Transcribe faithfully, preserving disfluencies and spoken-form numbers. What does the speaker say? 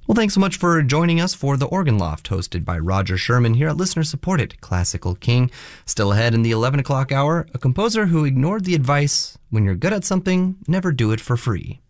Well, thanks so much for joining us for The Organ Loft, hosted by Roger Sherman here at listener-supported Classical King. Still ahead in the eleven o'clock hour, a composer who ignored the advice, when you're good at something, never do it for free.